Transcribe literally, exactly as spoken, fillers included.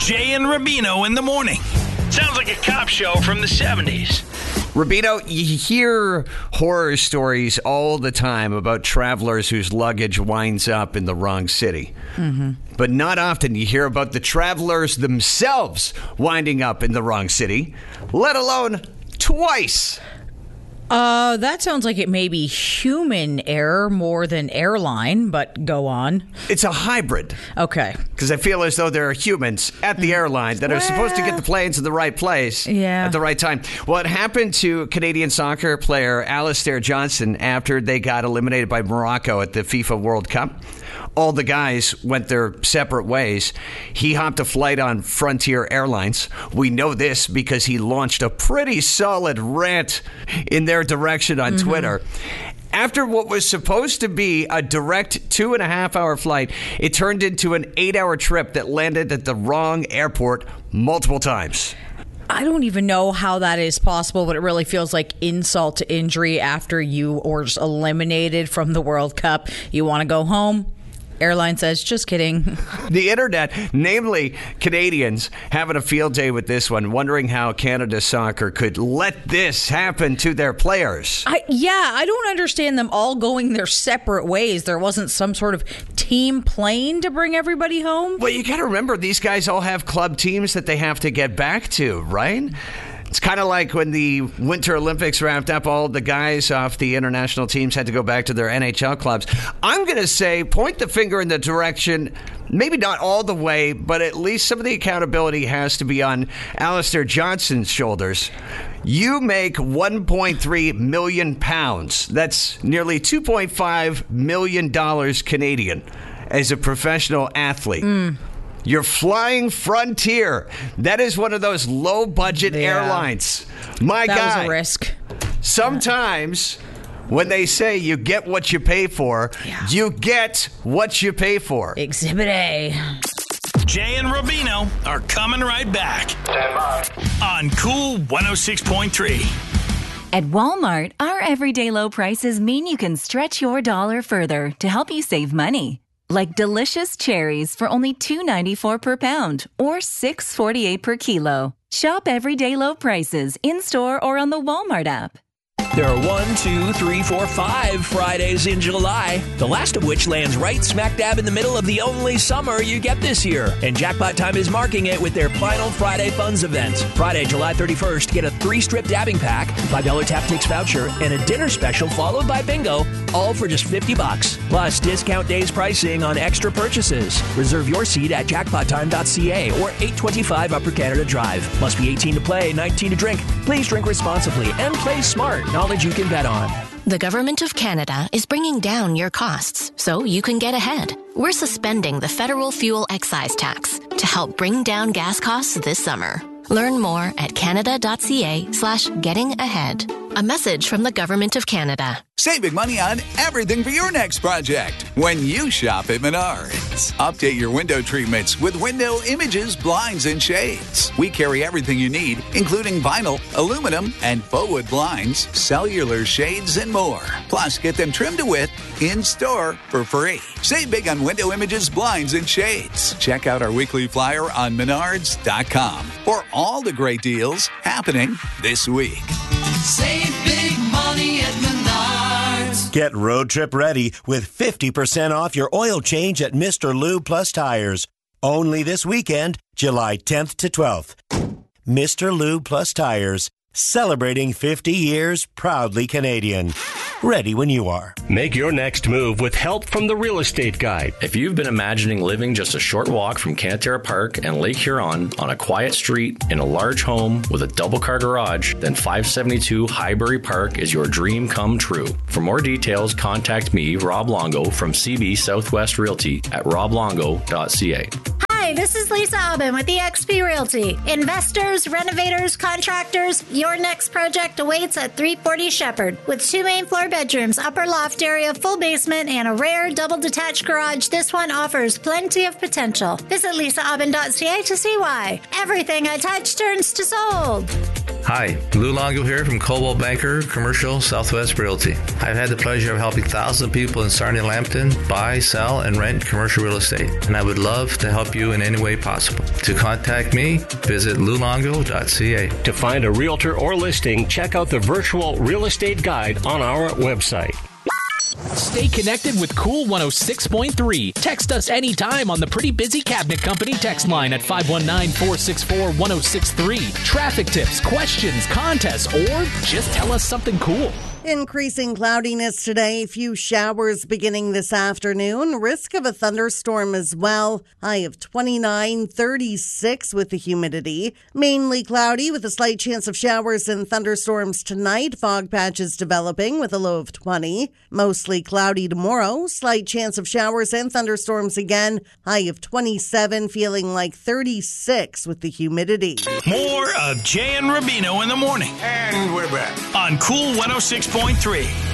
Jay and Rubino in the morning. Sounds like a cop show from the seventies. Rubino, you hear horror stories all the time about travelers whose luggage winds up in the wrong city. Mm-hmm. But not often you hear about the travelers themselves winding up in the wrong city, let alone twice. Uh, that sounds like it may be human error more than airline, but go on. It's a hybrid. Okay. Because I feel as though there are humans at the airline that are supposed to get the planes in the right place yeah. at the right time. What happened to Canadian soccer player Alistair Johnston after they got eliminated by Morocco at the FIFA World Cup? All the guys went their separate ways. He hopped a flight on Frontier Airlines. We know this because he launched a pretty solid rant in their direction on mm-hmm. Twitter. After what was supposed to be a direct two and a half hour flight, it turned into an eight hour trip that landed at the wrong airport multiple times. I don't even know how that is possible, but it really feels like insult to injury after you were just eliminated from the World Cup. You want to go home? Airline says, just kidding. The internet, namely Canadians, having a field day with this one, wondering how Canada Soccer could let this happen to their players. I, yeah, I don't understand them all going their separate ways. There wasn't some sort of team plane to bring everybody home? Well, you got to remember, these guys all have club teams that they have to get back to, right? It's kind of like when the Winter Olympics wrapped up, all the guys off the international teams had to go back to their N H L clubs. I'm going to say point the finger in the direction, maybe not all the way, but at least some of the accountability has to be on Alistair Johnston's shoulders. You make one point three million pounds. That's nearly two point five million dollars Canadian as a professional athlete. Mm. You're flying Frontier. That is one of those low-budget yeah. airlines. My that guy. That was a risk. Sometimes when they say you get what you pay for, yeah. you get what you pay for. Exhibit A. Jay and Rubino are coming right back. Stand by. On Cool one oh six point three. At Walmart, our everyday low prices mean you can stretch your dollar further to help you save money. Like delicious cherries for only two dollars and ninety-four cents per pound or six dollars and forty-eight cents per kilo. Shop everyday low prices in-store or on the Walmart app. There are one, two, three, four, five Fridays in July, the last of which lands right smack dab in the middle of the only summer you get this year. And Jackpot Time is marking it with their final Friday Funds event. Friday, July thirty-first, get a three-strip dabbing pack, five dollars Tap-Tix voucher, and a dinner special followed by bingo, all for just fifty bucks. Plus, discount days pricing on extra purchases. Reserve your seat at jackpot time dot c a or eight twenty-five Upper Canada Drive. Must be eighteen to play, nineteen to drink. Please drink responsibly and play smart. Knowledge you can bet on. The Government of Canada is bringing down your costs so you can get ahead. We're suspending the federal fuel excise tax to help bring down gas costs this summer. Learn more at canada dot c a slash getting ahead. A message from the Government of Canada. Save big money on everything for your next project when you shop at Menards. Update your window treatments with Window Images, Blinds, and Shades. We carry everything you need, including vinyl, aluminum, and faux wood blinds, cellular shades, and more. Plus, get them trimmed to width in-store for free. Save big on Window Images, Blinds, and Shades. Check out our weekly flyer on menards dot com for all the great deals happening this week. Save big money at Menards. Get road trip ready with fifty percent off your oil change at Mister Lube Plus Tires. Only this weekend, July tenth to twelfth. Mister Lube Plus Tires, celebrating fifty years, proudly Canadian. Ready when you are. Make your next move with help from the Real Estate Guide. If you've been imagining living just a short walk from Canaterra Park and Lake Huron on a quiet street in a large home with a double-car garage, then five seventy-two Highbury Park is your dream come true. For more details, contact me, Rob Longo, from C B Southwest Realty at rob longo dot c a. Hi, this is Lisa Aubin with E X P Realty. Investors, renovators, contractors, your next project awaits at three forty Shepherd. With two main floor bedrooms, upper loft area, full basement, and a rare double detached garage, this one offers plenty of potential. Visit lisa aubin dot c a to see why. Everything I touch turns to sold. Hi, Lou Longo here from Coldwell Banker Commercial Southwest Realty. I've had the pleasure of helping thousands of people in Sarnia and Lambton buy, sell, and rent commercial real estate, and I would love to help you in any way possible. To contact me, visit lou longo dot c a. To find a realtor or listing, check out the virtual real estate guide on our website. Stay connected with Cool one oh six point three. Text us anytime on the Pretty Busy Cabinet Company text line at five one nine, four six four, one oh six three. Traffic tips, questions, contests, or just tell us something cool. Increasing cloudiness today. Few showers beginning this afternoon. Risk of a thunderstorm as well. High of twenty-nine, thirty-six with the humidity. Mainly cloudy with a slight chance of showers and thunderstorms tonight. Fog patches developing with a low of twenty. Mostly cloudy tomorrow. Slight chance of showers and thunderstorms again. High of twenty-seven, feeling like thirty-six with the humidity. More of Jay and Rubino in the morning. And we're back on Cool one oh six point three.